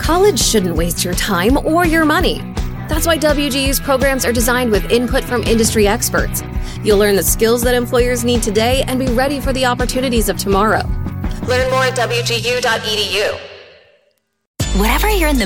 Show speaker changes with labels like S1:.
S1: College shouldn't waste your time or your money. That's why WGU's programs are designed with input from industry experts. You'll learn the skills that employers need today and be ready for the opportunities of tomorrow. Learn more at WGU.edu.
S2: Whatever you're in the